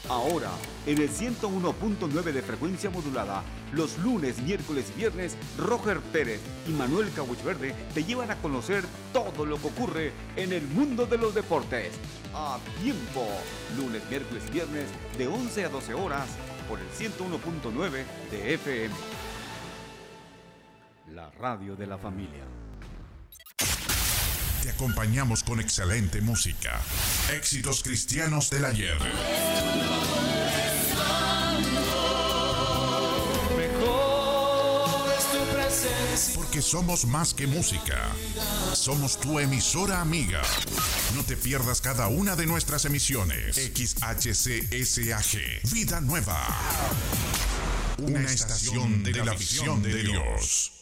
Ahora, en el 101.9 de frecuencia modulada, los lunes, miércoles y viernes, Roger Pérez y Manuel Cabuchverde te llevan a conocer todo lo que ocurre en el mundo de los deportes. A tiempo, lunes, miércoles y viernes, de 11 a 12 horas, por el 101.9 de FM. La radio de la familia. Te acompañamos con excelente música. Éxitos cristianos del ayer. Mejor es tu presencia. Porque somos más que música. Somos tu emisora amiga. No te pierdas cada una de nuestras emisiones. XHCSAG. Vida Nueva. Una estación de la visión de Dios.